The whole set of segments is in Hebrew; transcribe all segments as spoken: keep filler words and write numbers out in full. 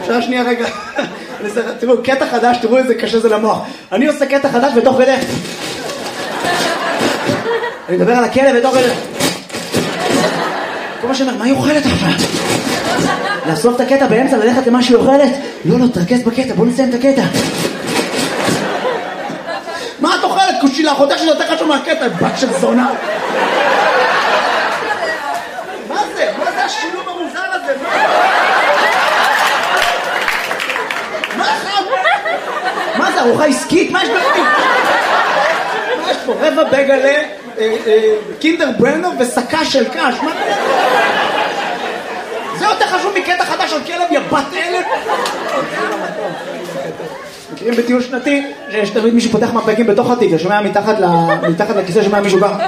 עכשיו שנייה רגע. תראו, קטע חדש, תראו איזה קשה זה למוח. אני עושה קטע חדש ותוך כדי. אני מדבר על הכלב ותוך כדי. כל מה שאומר, מה היא אוכלת עכשיו? לאסוף את הקטע באמצע, ללכת למה שהיא אוכלת? לא, לא, תרכז בקטע, בוא נסיים את הקטע. מה את אוכלת? קושילה, חודש שזה יותר חשוב מהקטע, בת של זונה. מה זה? מה זה השילוב המוזר הזה? מה חם? מה זה, ארוחה עסקית? מה יש בפנים? מה יש פה? רבע בגלה, קינדר ברנר וסקה של קש. מה קרה? זה יותר חשוב מקטע חדש על כלב, יא בת אלף. מכירים בטיול שנתי, שיש תמיד מישהו פותח מפקים בתוך התיק, שומע מתחת לכיסא, שומע מישהו בא.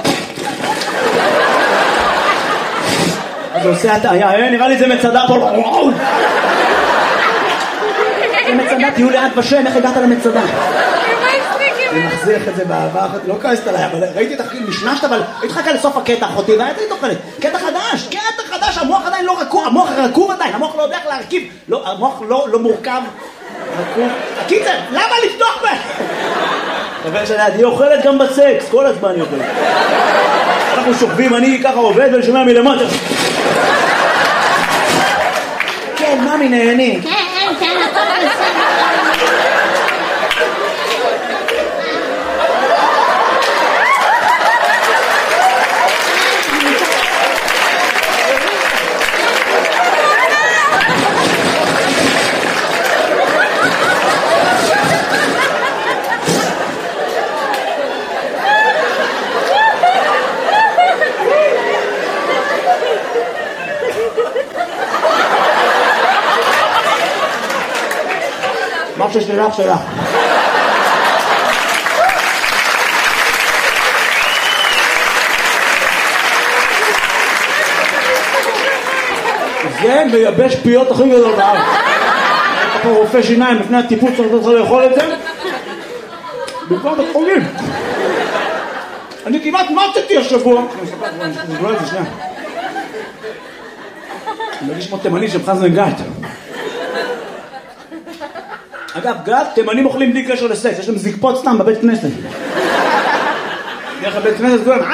אז הוא עושה הטעיה, נראה לי זה מצדה פה, וואו! זה מצדה, תהיו לאט בשם, איך הגעת למצדה? אני מחזיח את זה באהבה אחת, לא כעסת עליי, אבל ראיתי את החכים, נשנשת, אבל התחכה לסוף הקטע, אחותי, והייתה לי תוכלת, קטע חדש, קטע חדש, המוח עדיין לא רכוב, המוח רכוב עדיין, המוח לא יודע איך להרכיב, המוח לא מורכב, רכוב, הקיצר, למה לפתוח בה? אבל שליד, היא אוכלת גם בסקס, כל הזמן היא אוכלת. אנחנו שוכבים, אני ככה עובד ולשומע מלמטה. כן, ממי נהני. כן, כן, הכל בסדר. מה ששלך שלך. זה מייבש פיות הכי גדול בארץ. אתה פה רופא שיניים לפני הטיפול צריך לאכול את זה במקום בית חולים. אני כמעט מתתי השבוע. אני אספר את זה שנייה. אני מרגיש כמו תימני של חזן גת. אגב, גת, תימנים אוכלים בלי קשר לסקס, יש להם זקפות סתם בבית כנסת. דרך הבית כנסת כולם,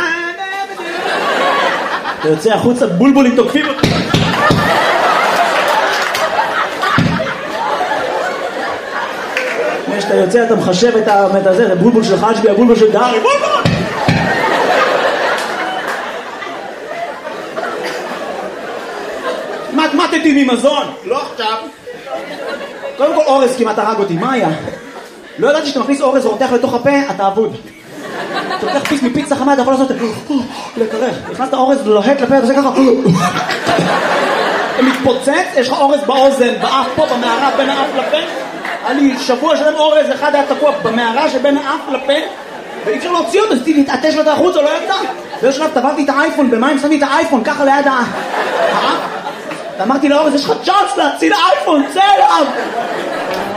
אתה יוצא החוצה, בולבולים תוקפים אותך. כשאתה יוצא אתה מחשב את הזה, זה בולבול של חג'בי, הבולבול של דארי, בולבול! מתמטתי ממזון, לא עכשיו. קודם כל אורז כמעט הרג אותי, מה היה? לא ידעתי שאתה מכניס אורז ורותח לתוך הפה, אתה אבוד. אתה לוקח פיס מפיצה חמה, אתה יכול לעשות לקרח. נכנסת אורז לוהט לפה, אתה עושה ככה. אתה מתפוצץ, יש לך אורז באוזן, באף פה, במערה, בין האף לפה. היה לי שבוע שלם אורז, אחד היה תקוע במערה שבין האף לפה, ואי אפשר להוציא אותו, אז תתעטש לו את החוץ, או לא ידע. באיזה שלב טבעתי את האייפון, במים שמתי את האייפון, ככה ליד האף. ואמרתי לאורז, יש לך צ'אנס להציל האייפון, צא אליו!